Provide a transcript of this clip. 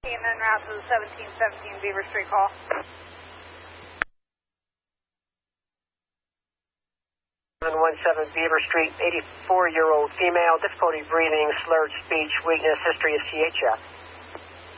Team en route to the 1717 Beaver Street call. 717 Beaver Street, 84-year-old female, difficulty breathing, slurred speech, weakness, history of CHF.